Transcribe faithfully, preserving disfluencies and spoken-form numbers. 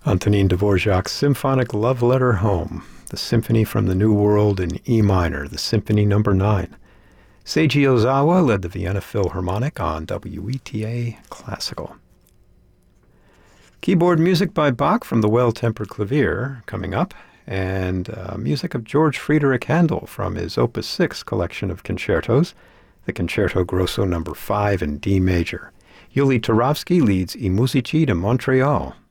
Antonin Dvorak's Symphonic Love Letter Home, the Symphony from the New World in E minor, the Symphony number nine. Seiji Ozawa led the Vienna Philharmonic on W E T A Classical. Keyboard music by Bach from the Well-Tempered Clavier coming up, and uh, music of George Friedrich Handel from his Opus six collection of concertos, the Concerto Grosso number five in D major. Yuli Turovsky leads I Musici de Montreal.